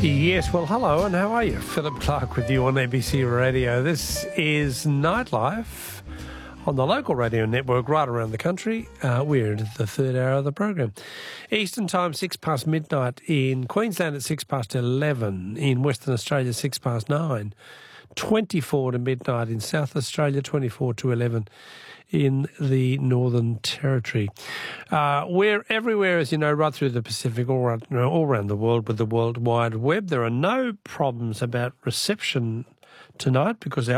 Yes, well, hello, and how are you? Philip Clark with you on ABC Radio. This is Nightlife on the local radio network right around the country. We're into the third hour of the program. Eastern time, 6 past midnight. In Queensland at 6 past 11. In Western Australia, 6 past 9. 24 to midnight. In South Australia, 24 to 11. In the Northern Territory. We're everywhere, as you know, right through the Pacific, all around the world with the World Wide Web. There are no problems about reception tonight because our